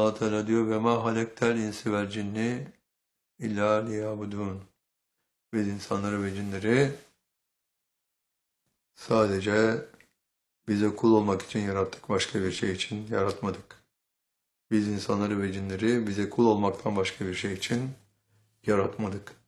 Allah Teala diyor ve ma halektel insi vel cinni illa liyabudun. Biz insanları ve cinleri sadece bize kul olmak için yarattık. Başka bir şey için yaratmadık. Biz insanları ve cinleri bize kul olmaktan başka bir şey için yaratmadık.